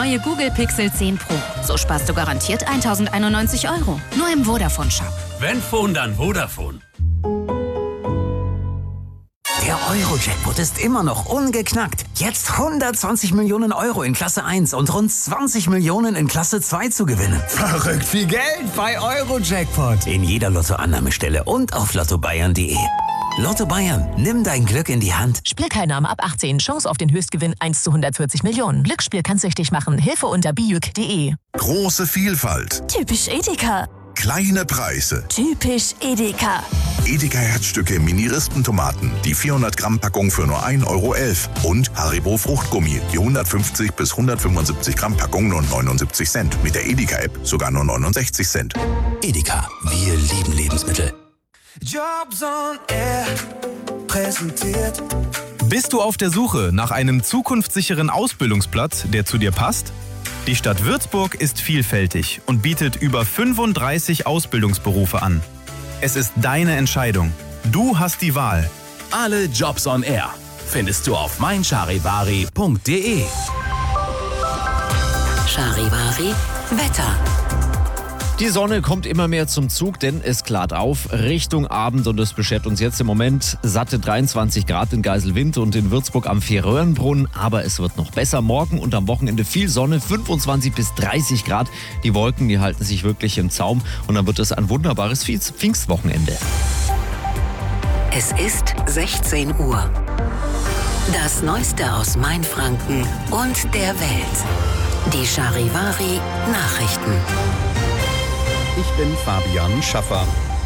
Neue Google Pixel 10 Pro. So sparst du garantiert 1.091 €. Nur im Vodafone-Shop. Wenn Phone, dann Vodafone. Der Euro-Jackpot ist immer noch ungeknackt. Jetzt 120 Millionen € in Klasse 1 und rund 20 Millionen in Klasse 2 zu gewinnen. Verrückt viel Geld bei Euro-Jackpot. In jeder Lottoannahmestelle und auf lottobayern.de. Lotto Bayern, nimm dein Glück in die Hand. Spielteilnahme ab 18. Chance auf den Höchstgewinn 1 zu 140 Millionen. Glücksspiel kann süchtig machen. Hilfe unter bijuk.de. Große Vielfalt. Typisch Edeka. Kleine Preise. Typisch Edeka. Edeka Herzstücke Mini-Rispentomaten. Die 400 Gramm Packung für nur 1,11 €. Und Haribo Fruchtgummi. Die 150 bis 175 Gramm Packung nur 79 Cent. Mit der Edeka-App sogar nur 69 Cent. Edeka, wir lieben Lebensmittel. Jobs on Air präsentiert. Bist du auf der Suche nach einem zukunftssicheren Ausbildungsplatz, der zu dir passt? Die Stadt Würzburg ist vielfältig und bietet über 35 Ausbildungsberufe an. Es ist deine Entscheidung. Du hast die Wahl. Alle Jobs on Air findest du auf meincharivari.de. Charivari Wetter. Die Sonne kommt immer mehr zum Zug, denn es klart auf Richtung Abend und es beschert uns jetzt im Moment satte 23 Grad in Geiselwind und in Würzburg am Fähröhrenbrunn. Aber es wird noch besser. Morgen und am Wochenende viel Sonne, 25 bis 30 Grad. Die Wolken, die halten sich wirklich im Zaum und dann wird es ein wunderbares Pfingstwochenende. Es ist 16 Uhr. Das Neueste aus Mainfranken und der Welt. Die Charivari Nachrichten. Ich bin Fabian Schaffer.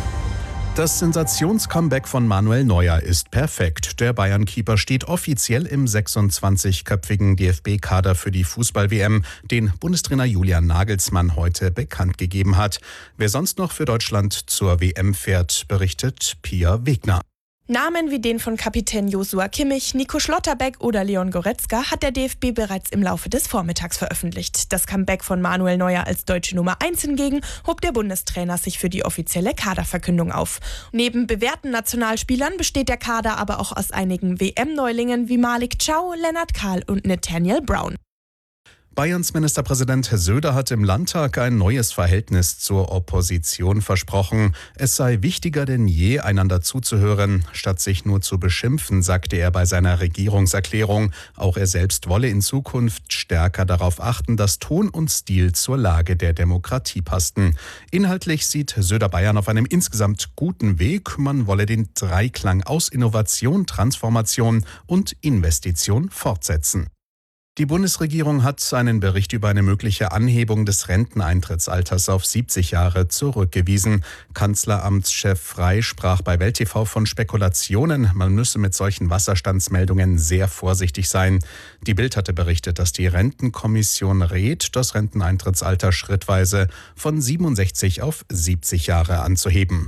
Das Sensationscomeback von Manuel Neuer ist perfekt. Der Bayern-Keeper steht offiziell im 26-köpfigen DFB-Kader für die Fußball-WM, den Bundestrainer Julian Nagelsmann heute bekannt gegeben hat. Wer sonst noch für Deutschland zur WM fährt, berichtet Pia Wegner. Namen wie den von Kapitän Joshua Kimmich, Nico Schlotterbeck oder Leon Goretzka hat der DFB bereits im Laufe des Vormittags veröffentlicht. Das Comeback von Manuel Neuer als deutsche Nummer 1 hingegen hob der Bundestrainer sich für die offizielle Kaderverkündung auf. Neben bewährten Nationalspielern besteht der Kader aber auch aus einigen WM-Neulingen wie Malik Chow, Lennart Kahl und Nathaniel Brown. Bayerns Ministerpräsident Söder hat im Landtag ein neues Verhältnis zur Opposition versprochen. Es sei wichtiger denn je, einander zuzuhören, statt sich nur zu beschimpfen, sagte er bei seiner Regierungserklärung. Auch er selbst wolle in Zukunft stärker darauf achten, dass Ton und Stil zur Lage der Demokratie passten. Inhaltlich sieht Söder Bayern auf einem insgesamt guten Weg. Man wolle den Dreiklang aus Innovation, Transformation und Investition fortsetzen. Die Bundesregierung hat einen Bericht über eine mögliche Anhebung des Renteneintrittsalters auf 70 Jahre zurückgewiesen. Kanzleramtschef Frey sprach bei Welt TV von Spekulationen. Man müsse mit solchen Wasserstandsmeldungen sehr vorsichtig sein. Die Bild hatte berichtet, dass die Rentenkommission rät, das Renteneintrittsalter schrittweise von 67 auf 70 Jahre anzuheben.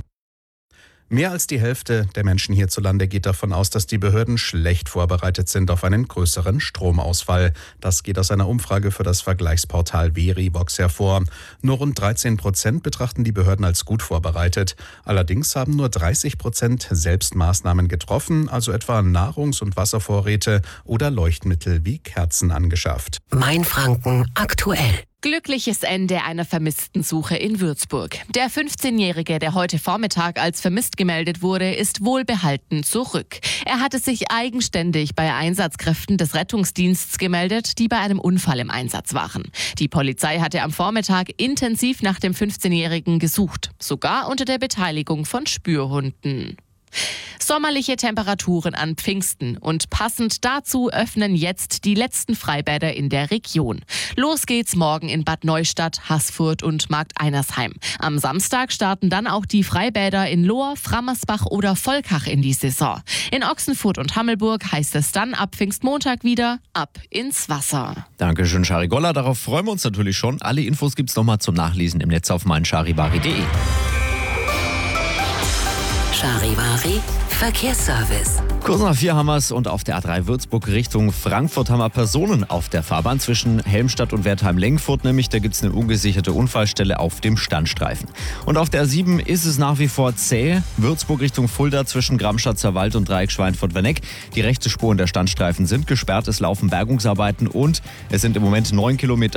Mehr als die Hälfte der Menschen hierzulande geht davon aus, dass die Behörden schlecht vorbereitet sind auf einen größeren Stromausfall. Das geht aus einer Umfrage für das Vergleichsportal Verivox hervor. Nur rund 13% betrachten die Behörden als gut vorbereitet. Allerdings haben nur 30% selbst Maßnahmen getroffen, also etwa Nahrungs- und Wasservorräte oder Leuchtmittel wie Kerzen angeschafft. Mainfranken aktuell. Glückliches Ende einer Vermisstensuche in Würzburg. Der 15-Jährige, der heute Vormittag als vermisst gemeldet wurde, ist wohlbehalten zurück. Er hatte sich eigenständig bei Einsatzkräften des Rettungsdienstes gemeldet, die bei einem Unfall im Einsatz waren. Die Polizei hatte am Vormittag intensiv nach dem 15-Jährigen gesucht, sogar unter der Beteiligung von Spürhunden. Sommerliche Temperaturen an Pfingsten und passend dazu öffnen jetzt die letzten Freibäder in der Region. Los geht's morgen in Bad Neustadt, Haßfurt und Markt Einersheim. Am Samstag starten dann auch die Freibäder in Lohr, Frammersbach oder Volkach in die Saison. In Ochsenfurt und Hammelburg heißt es dann ab Pfingstmontag wieder ab ins Wasser. Dankeschön, Shari Goller. Darauf freuen wir uns natürlich schon. Alle Infos gibt's nochmal zum Nachlesen im Netz auf meincharivari.de. Charivari Verkehrsservice. Kurz nach 4 haben wir es und auf der A3 Würzburg Richtung Frankfurt haben wir Personen auf der Fahrbahn zwischen Helmstadt und Wertheim-Lengfurt, nämlich da gibt es eine ungesicherte Unfallstelle auf dem Standstreifen. Und auf der A7 ist es nach wie vor zäh. Würzburg Richtung Fulda zwischen Gramstadt-Zerwald und Dreieck Schweinfurt-Werneck. Die rechte Spur und der Standstreifen sind gesperrt, es laufen Bergungsarbeiten und es sind im Moment 9 Kilometer